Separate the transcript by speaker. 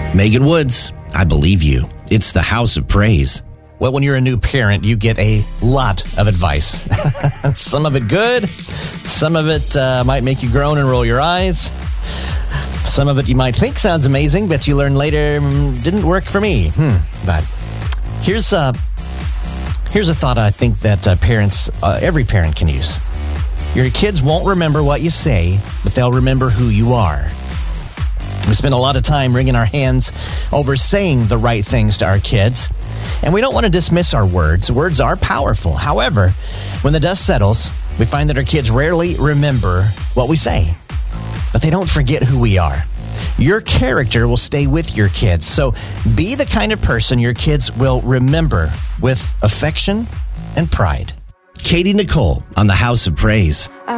Speaker 1: Megan Woods, I believe you. It's the House of Praise.
Speaker 2: Well, when you're a new parent, you get a lot of advice. Some of it good. Some of it might make you groan and roll your eyes. Some of it you might think sounds amazing, but you learn later didn't work for me. But here's a thought I think that every parent can use. Your kids won't remember what you say, but they'll remember who you are. We spend a lot of time wringing our hands over saying the right things to our kids, and we don't want to dismiss our words. Words are powerful. However, when the dust settles, we find that our kids rarely remember what we say, but they don't forget who we are. Your character will stay with your kids, so be the kind of person your kids will remember with affection and pride.
Speaker 1: Katie Nicole on the House of Praise.